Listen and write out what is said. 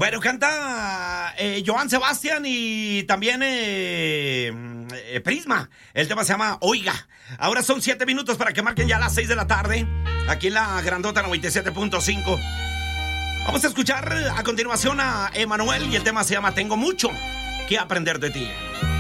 Bueno, canta Joan Sebastián y también Prisma. El tema se llama Oiga. Ahora son 7 minutos para que marquen ya las 6 de la tarde. Aquí en la Grandota 97.5. Vamos a escuchar a continuación a Emanuel y el tema se llama Tengo mucho que aprender de ti.